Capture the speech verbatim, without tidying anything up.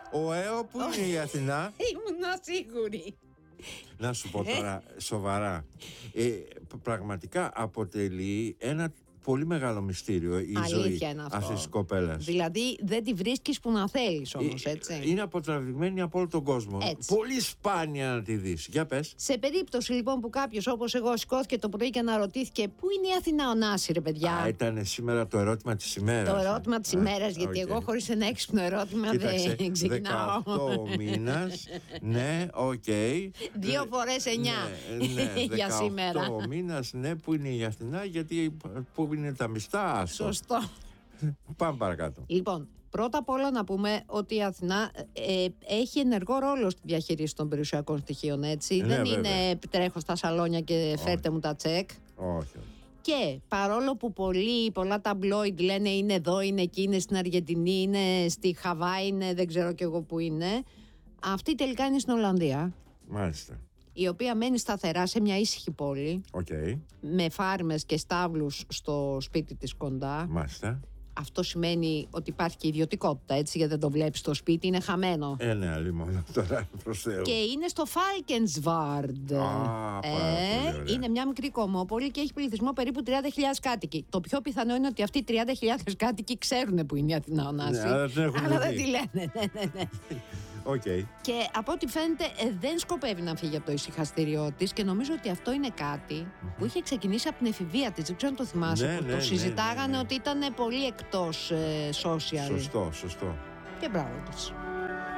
Ο ΕΟ που είναι η Αθηνά? Ήμουνα σίγουρη. Να σου πω τώρα σοβαρά, ε, πραγματικά αποτελεί ένα πολύ μεγάλο μυστήριο η Αλήθεια ζωή είναι αυτό. αυτής της κοπέλας. Δηλαδή δεν τη βρίσκεις που να θέλεις όμως, έτσι. Είναι αποτραβηγμένη από όλο τον κόσμο. Έτσι. Πολύ σπάνια να τη δεις. Για πες. Σε περίπτωση λοιπόν που κάποιος όπως εγώ σηκώθηκε το πρωί και αναρωτήθηκε πού είναι η Αθηνά Ωνάση, ρε παιδιά. Α, ήταν σήμερα το ερώτημα της ημέρας. Το ερώτημα της ημέρας, γιατί okay. εγώ χωρίς ένα έξυπνο ερώτημα Κοίταξε, δεν ξεκινάω. δεκαοκτώ μήνας, ναι, οκ. Okay. Δύο φορές εννιά ναι, ναι, για σήμερα. δεκαοκτώ μήνας, ναι, που είναι η Αθηνά, γιατί πού είναι τα μιστά, άστο. Σωστό. Πάμε παρακάτω. Λοιπόν, πρώτα απ' όλα να πούμε ότι η Αθηνά ε, έχει ενεργό ρόλο στη διαχείριση των περιουσιακών στοιχείων, έτσι. Ναι, δεν βέβαια. είναι τρέχω στα σαλόνια και φέρτε Όχι. μου τα τσεκ. Όχι, όχι. Και παρόλο που πολλοί, πολλά ταμπλόιντ λένε είναι εδώ, είναι εκεί, είναι στην Αργεντινή, είναι στη Χαβάη, είναι δεν ξέρω κι εγώ που είναι, αυτή τελικά είναι στην Ολλανδία. Μάλιστα. Η οποία μένει σταθερά σε μια ήσυχη πόλη, Okay. με φάρμες και στάβλους στο σπίτι της κοντά. Μάλιστα. Αυτό σημαίνει ότι υπάρχει και ιδιωτικότητα, έτσι, γιατί δεν το βλέπεις στο σπίτι, είναι χαμένο. Ε, ναι, άλλη μόνο τώρα, προς Θεού. Και είναι στο Falkensvard. Α, πάρα πολύ ωραία. Είναι μια μικρή κομμόπολη και έχει πληθυσμό περίπου τριάντα χιλιάδες κάτοικοι. Το πιο πιθανό είναι ότι αυτοί οι τριάντα χιλιάδες κάτοικοι ξέρουν που είναι η Αθηνά Ωνάση. Ναι, αλλά δεν έχουν αλλά δει. δεν τη λένε. Ναι, ναι, ναι. Okay. Και από ό,τι φαίνεται ε, δεν σκοπεύει να φύγει από το ησυχαστήριό της και νομίζω ότι αυτό είναι κάτι mm-hmm. που είχε ξεκινήσει από την εφηβεία της. Δεν ξέρω αν το θυμάσαι, Ναι, που ναι, το ναι, συζητάγανε ναι, ναι. ότι ήταν πολύ εκτός ε, social. Σωστό, σωστό. Και μπράβο της.